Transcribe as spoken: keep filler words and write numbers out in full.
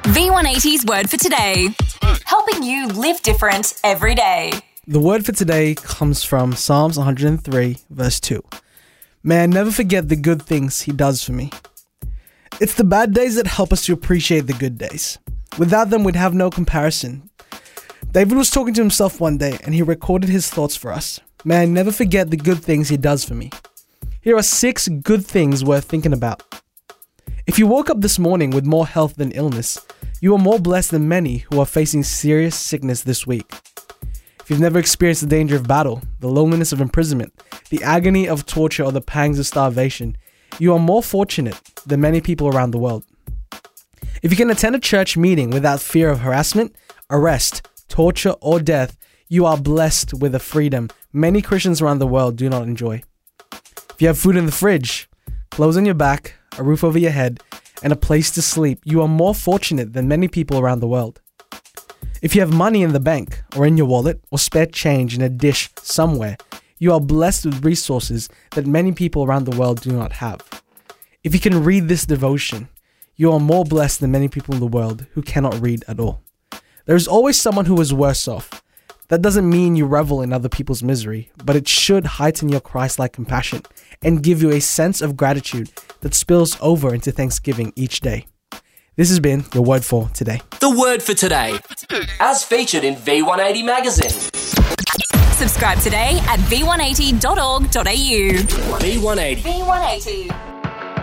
V one eighty's word for today. Helping you live different every day. The word for today comes from Psalms one hundred three, verse two. May I never forget the good things he does for me. It's the bad days that help us to appreciate the good days. Without them, we'd have no comparison. David was talking to himself one day, and he recorded his thoughts for us. May I never forget the good things he does for me. Here are six good things worth thinking about. If you woke up this morning with more health than illness, you are more blessed than many who are facing serious sickness this week. If you've never experienced the danger of battle, the loneliness of imprisonment, the agony of torture, or the pangs of starvation, you are more fortunate than many people around the world. If you can attend a church meeting without fear of harassment, arrest, torture, or death, you are blessed with a freedom many Christians around the world do not enjoy. If you have food in the fridge, clothes on your back, a roof over your head, and a place to sleep, you are more fortunate than many people around the world. If you have money in the bank, or in your wallet, or spare change in a dish somewhere, you are blessed with resources that many people around the world do not have. If you can read this devotion, you are more blessed than many people in the world who cannot read at all. There is always someone who is worse off. That doesn't mean you revel in other people's misery, but it should heighten your Christ-like compassion and give you a sense of gratitude that spills over into Thanksgiving each day. This has been your word for today. The word for today, as featured in V one eighty magazine. Subscribe today at v one eighty dot org dot a u. V one eighty. V one eighty.